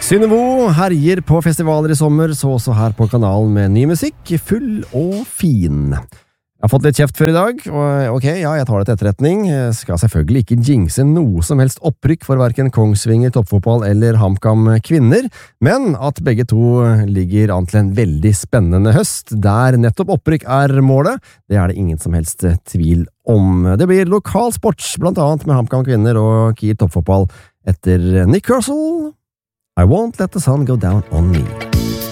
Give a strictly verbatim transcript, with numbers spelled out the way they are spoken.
Synnøve herjer på festivaler i sommer, så også her på kanalen med ny musikk, full og fin. Jeg har fått litt kjeft før i dag, og ok, ja, jeg tar det til etterretning. Jeg skal selvfølgelig ikke jinxe noe som helst opprykk for hverken Kongsvinger toppfotball eller HamKam kvinner, men at begge to ligger an til en veldig spennende høst, der nettopp opprykk er målet, det er det ingen som helst tvil om. Det blir lokal sports, blant annet med HamKam kvinner og Kiel toppfotball etter Nick Russell. I won't let the sun go down on me.